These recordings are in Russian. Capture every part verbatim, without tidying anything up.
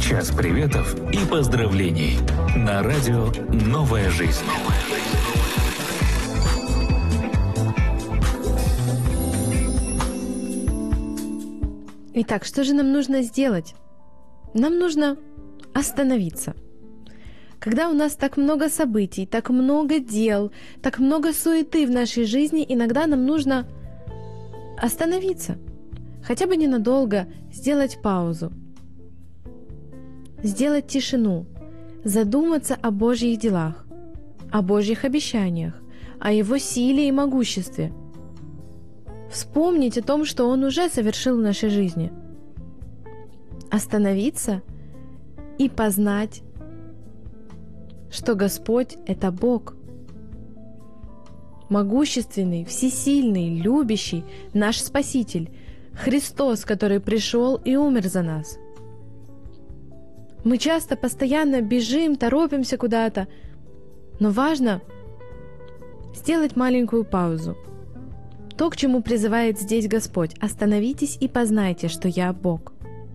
Час приветов и поздравлений на радио «Новая жизнь». Итак, что же нам нужно сделать? Нам нужно остановиться. Когда у нас так много событий, так много дел, так много суеты в нашей жизни, иногда нам нужно остановиться. Хотя бы ненадолго сделать паузу. Сделать тишину. Задуматься о Божьих делах, о Божьих обещаниях, о Его силе и могуществе. Вспомнить о том, что Он уже совершил в нашей жизни. Остановиться и познать, что Господь — это Бог. Могущественный, всесильный, любящий, наш Спаситель, Христос, который пришел и умер за нас. Мы часто постоянно бежим, торопимся куда-то, но важно сделать маленькую паузу. То, к чему призывает здесь Господь: остановитесь и познайте, что я Бог.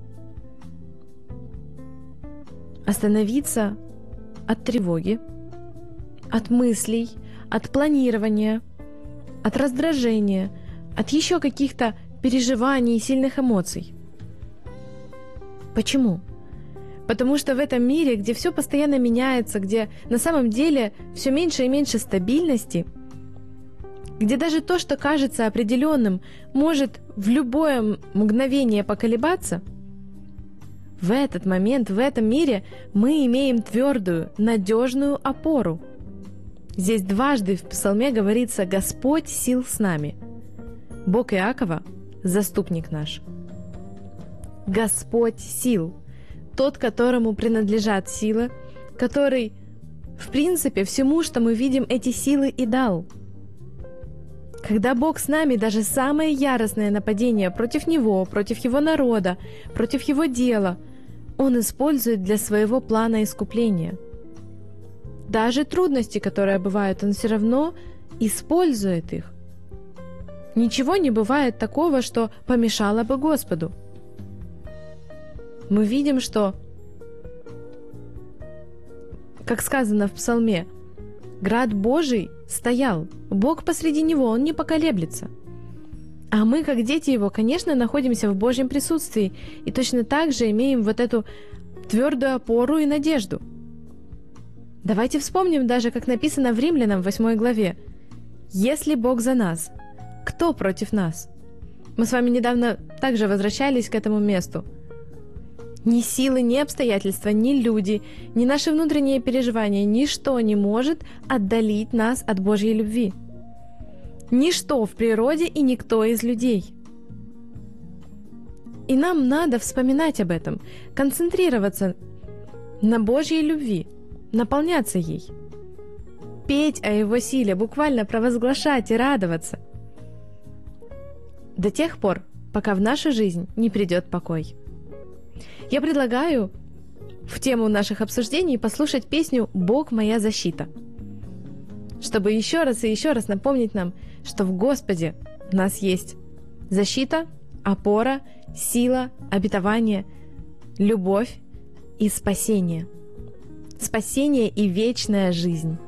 Остановиться от тревоги, от мыслей, от планирования, от раздражения, от еще каких-то переживаний и сильных эмоций. Почему? Потому что в этом мире, где все постоянно меняется, где на самом деле все меньше и меньше стабильности, где даже то, что кажется определенным, может в любое мгновение поколебаться, в этот момент, в этом мире мы имеем твердую, надежную опору. Здесь дважды в Псалме говорится: «Господь сил с нами». Бог Иакова – заступник наш. Господь сил – тот, которому принадлежат силы, который, в принципе, всему, что мы видим, эти силы и дал. Когда Бог с нами, даже самое яростное нападение против Него, против Его народа, против Его дела – Он использует для своего плана искупления. Даже трудности, которые бывают, Он все равно использует их. Ничего не бывает такого, что помешало бы Господу. Мы видим, что, как сказано в Псалме, град Божий стоял, Бог посреди него, Он не поколеблется. А мы, как дети Его, конечно, находимся в Божьем присутствии и точно так же имеем вот эту твердую опору и надежду. Давайте вспомним даже, как написано в Римлянам в восьмой главе: «Если Бог за нас, кто против нас?» Мы с вами недавно также возвращались к этому месту. Ни силы, ни обстоятельства, ни люди, ни наши внутренние переживания, ничто не может отдалить нас от Божьей любви. Ничто в природе и никто из людей. И нам надо вспоминать об этом, концентрироваться на Божьей любви, наполняться ей, петь о Его силе, буквально провозглашать и радоваться до тех пор, пока в нашу жизнь не придет покой. Я предлагаю в тему наших обсуждений послушать песню «Бог моя защита», чтобы еще раз и еще раз напомнить нам, что в Господе у нас есть защита, опора, сила, обетование, любовь и спасение. Спасение и вечная жизнь.